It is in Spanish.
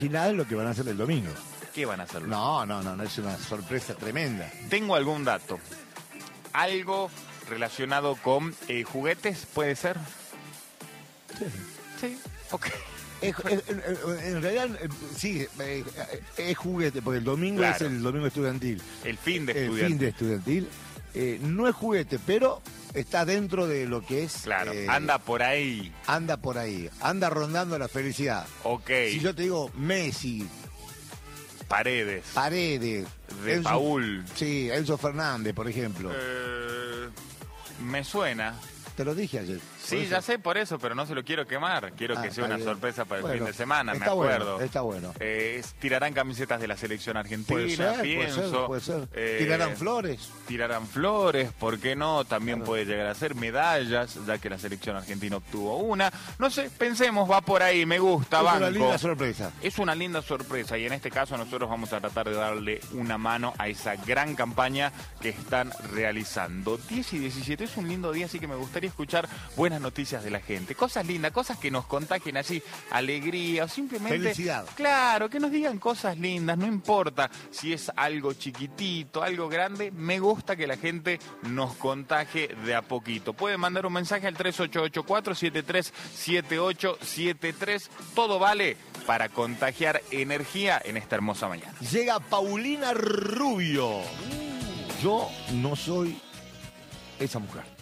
Final lo que van a hacer el domingo. ¿Qué van a hacer? No, es una sorpresa tremenda. Tengo algún dato. Algo relacionado con juguetes, ¿puede ser? Sí, ok. En realidad, sí, es juguete, porque el domingo Claro. es el domingo estudiantil. El fin de El estudiante. fin de estudiantil. No es juguete, pero está dentro de lo que es... Claro, anda por ahí. Anda por ahí, anda rondando la felicidad. Ok. Si yo te digo Messi, Paredes. Paredes... De Paul. Sí, Enzo Fernández, por ejemplo. Me suena. Te lo dije ayer. Sí, ya sé por eso, pero no se lo quiero quemar. Quiero que sea está una bien. sorpresa para el Bueno, fin de semana, me está acuerdo. bueno, está bueno. Tirarán camisetas de la selección argentina, pienso. Puede ser. Tirarán flores. Tirarán flores, ¿por qué no? También Claro. puede llegar a ser medallas, ya que la selección argentina obtuvo una. No sé, pensemos, va por ahí, me gusta, Es banco. una linda sorpresa. Es una linda sorpresa y en este caso nosotros vamos a tratar de darle una mano a esa gran campaña que están realizando. 10 y 17 es un lindo día, así que me gustaría escuchar buenas noticias de la gente. Cosas lindas, cosas que nos contagien así, alegría o simplemente... Felicidad. Claro, que nos digan cosas lindas, no importa si es algo chiquitito, algo grande, me gusta que la gente nos contagie de a poquito. Pueden mandar un mensaje al 3884-737873. Todo vale para contagiar energía en esta hermosa mañana. Llega Paulina Rubio. Yo no soy esa mujer.